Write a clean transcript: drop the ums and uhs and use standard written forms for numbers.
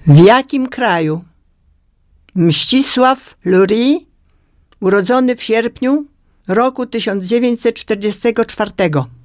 W jakim kraju Mścisław Lurie, urodzony w sierpniu roku 1944,